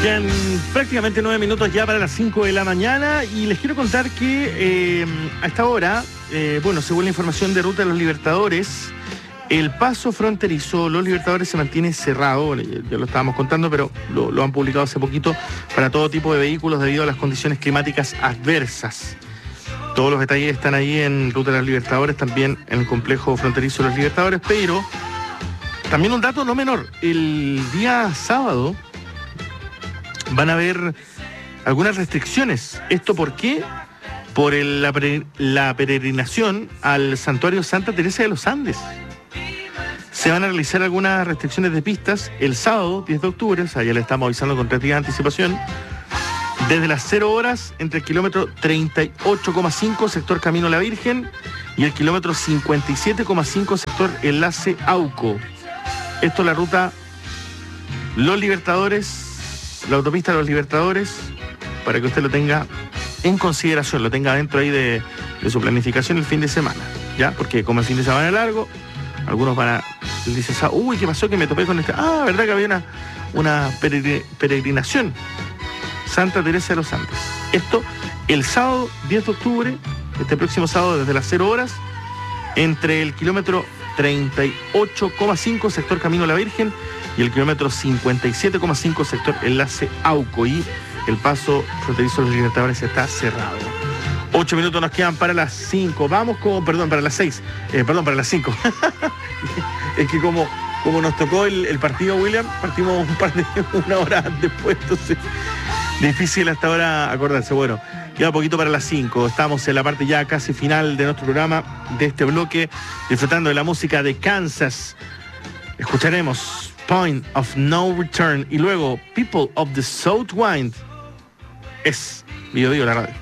Quedan prácticamente 9 minutos ya para las 5 de la mañana y les quiero contar que a esta hora, según la información de Ruta de los Libertadores, el paso fronterizo Los Libertadores se mantiene cerrado. Bueno, ya lo estábamos contando, pero lo han publicado hace poquito, para todo tipo de vehículos debido a las condiciones climáticas adversas. Todos los detalles están ahí en Ruta de los Libertadores, también en el complejo fronterizo Los Libertadores, pero también un dato no menor. El día sábado van a haber algunas restricciones. ¿Esto por qué? Por la peregrinación al santuario Santa Teresa de los Andes. Se van a realizar algunas restricciones de pistas el sábado 10 de octubre, o sea, ya le estamos avisando con 3 días de anticipación, desde las 0 horas entre el kilómetro 38,5 sector Camino a la Virgen y el kilómetro 57,5 sector Enlace Auco. Esto es la ruta Los Libertadores, la autopista de Los Libertadores, para que usted lo tenga en consideración, lo tenga dentro ahí de su planificación el fin de semana, ¿ya? Porque como el fin de semana es largo, algunos van a... Dicen, uy, ¿qué pasó? Que me topé con este... Ah, ¿verdad que había una peregrinación? Santa Teresa de los Andes. Esto el sábado 10 de octubre, este próximo sábado desde las 0 horas, entre el kilómetro 38,5 sector Camino a la Virgen y el kilómetro 57,5 sector Enlace Auco, y el paso fronterizo de Los Libertadores está cerrado. 8 minutos nos quedan para las 5. Vamos para las 6. Para las 5. Es que como nos tocó el partido, William, partimos una hora después, entonces difícil hasta ahora acordarse. Bueno, queda poquito para las 5. Estamos en la parte ya casi final de nuestro programa, de este bloque, disfrutando de la música de Kansas. Escucharemos Point of No Return y luego People of the South Wind. Es Bio la radio.